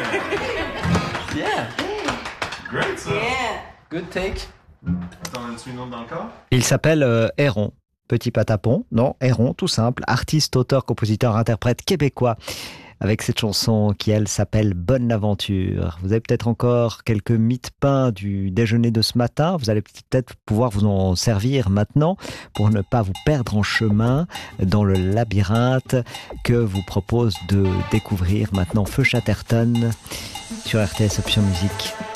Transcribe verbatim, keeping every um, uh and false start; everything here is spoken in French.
Yeah. Great, ça. Yeah. Good take. T'en as-tu une autre dans le corps? Il s'appelle euh, Héron. Petit patapon, non, Héron, tout simple. Artiste, auteur, compositeur, interprète québécois. Avec cette chanson qui, elle, s'appelle Bonne Aventure. Vous avez peut-être encore quelques mythes peints du déjeuner de ce matin. Vous allez peut-être pouvoir vous en servir maintenant pour ne pas vous perdre en chemin dans le labyrinthe que vous propose de découvrir maintenant Feu Chatterton sur R T S Option Musique.